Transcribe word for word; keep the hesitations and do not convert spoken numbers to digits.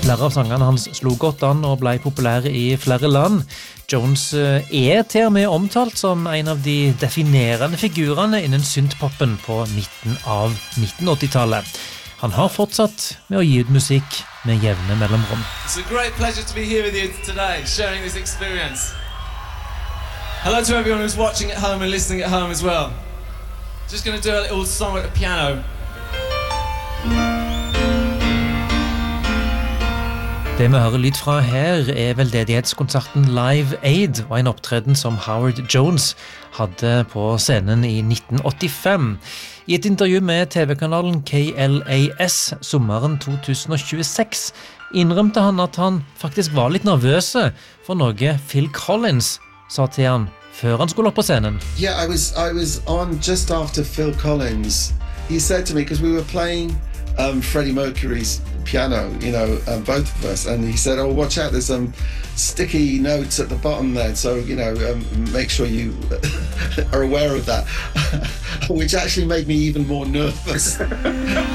Flere av sangene hans slo godt an og ble populære i flere land. Jones er til og med omtalt som en av de definerende figurene innen synthpoppen på midten av nittenåttitallet. Han har fortsatt med å gi ut musikk med jevne mellomrom. It's a great pleasure to be here with you today, sharing this experience. Hello to everyone who's watching at home and listening at home as well. Just going to do a little song at the piano. Det vi hører lyd fra her er veldedighetskonserten Live Aid, og en opptreden som Howard Jones hadde på scenen i nitten åttifem. I et intervju med T V-kanalen K L A S sommeren to tusen og tjueseks innrømte han at han faktisk var litt nervøse for noe Phil Collins sa til han før han skulle opp på scenen. Yeah, I was I was on just after Phil Collins. He said to me, because we were playing um, Freddie Mercury's piano, you know, um, both of us, and he said, oh, watch out, there's some sticky notes at the bottom there, so, you know, um, make sure you are aware of that, which actually made me even more nervous.